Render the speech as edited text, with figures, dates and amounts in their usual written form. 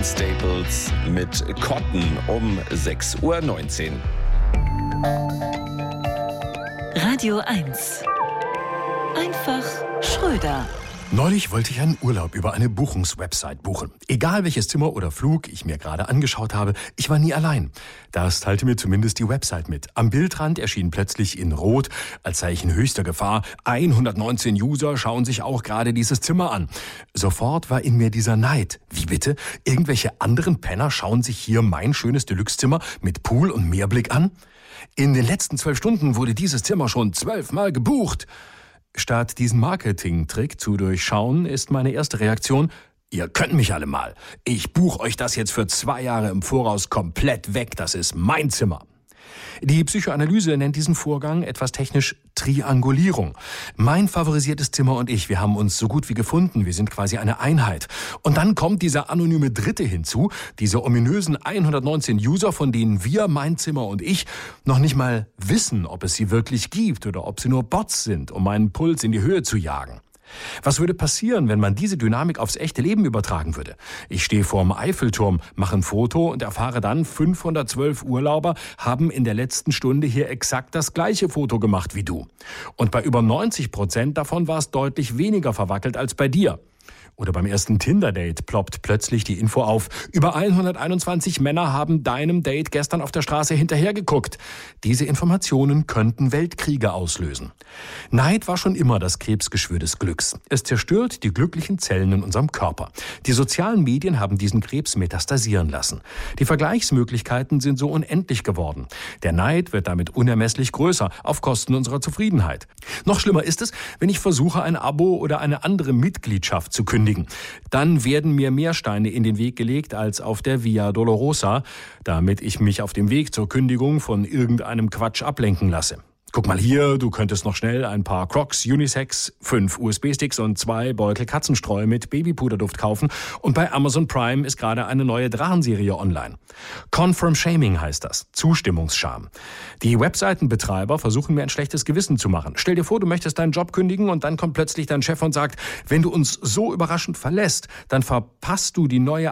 Staples mit Cotton um 6:19 Uhr. Radio 1. Einfach Schröder. Neulich wollte ich einen Urlaub über eine Buchungswebsite buchen. Egal welches Zimmer oder Flug ich mir gerade angeschaut habe, ich war nie allein. Das teilte mir zumindest die Website mit. Am Bildrand erschien plötzlich in Rot, als sei ich in höchster Gefahr, 119 User schauen sich auch gerade dieses Zimmer an. Sofort war in mir dieser Neid. Wie bitte? Irgendwelche anderen Penner schauen sich hier mein schönes Deluxe-Zimmer mit Pool und Meerblick an? In den letzten 12 Stunden wurde dieses Zimmer schon 12 Mal gebucht. Statt diesen Marketing-Trick zu durchschauen, ist meine erste Reaktion: Ihr könnt mich alle mal. Ich buche euch das jetzt für 2 Jahre im Voraus komplett weg. Das ist mein Zimmer. Die Psychoanalyse nennt diesen Vorgang etwas technisch Triangulierung. Mein favorisiertes Zimmer und ich, wir haben uns so gut wie gefunden. Wir sind quasi eine Einheit. Und dann kommt dieser anonyme Dritte hinzu, diese ominösen 119 User, von denen wir, mein Zimmer und ich, noch nicht mal wissen, ob es sie wirklich gibt oder ob sie nur Bots sind, um meinen Puls in die Höhe zu jagen. Was würde passieren, wenn man diese Dynamik aufs echte Leben übertragen würde? Ich stehe vorm Eiffelturm, mache ein Foto und erfahre dann, 512 Urlauber haben in der letzten Stunde hier exakt das gleiche Foto gemacht wie du. Und bei über 90% davon war es deutlich weniger verwackelt als bei dir. Oder beim ersten Tinder-Date ploppt plötzlich die Info auf: Über 121 Männer haben deinem Date gestern auf der Straße hinterhergeguckt. Diese Informationen könnten Weltkriege auslösen. Neid war schon immer das Krebsgeschwür des Glücks. Es zerstört die glücklichen Zellen in unserem Körper. Die sozialen Medien haben diesen Krebs metastasieren lassen. Die Vergleichsmöglichkeiten sind so unendlich geworden. Der Neid wird damit unermesslich größer, auf Kosten unserer Zufriedenheit. Noch schlimmer ist es, wenn ich versuche, ein Abo oder eine andere Mitgliedschaft zu kündigen. Dann werden mir mehr Steine in den Weg gelegt als auf der Via Dolorosa, damit ich mich auf dem Weg zur Kündigung von irgendeinem Quatsch ablenken lasse. Guck mal hier, du könntest noch schnell ein paar Crocs Unisex, 5 USB-Sticks und 2 Beutel Katzenstreu mit Babypuderduft kaufen. Und bei Amazon Prime ist gerade eine neue Drachenserie online. Confirm Shaming heißt das, Zustimmungsscham. Die Webseitenbetreiber versuchen mir ein schlechtes Gewissen zu machen. Stell dir vor, du möchtest deinen Job kündigen und dann kommt plötzlich dein Chef und sagt: Wenn du uns so überraschend verlässt, dann verpasst du die neue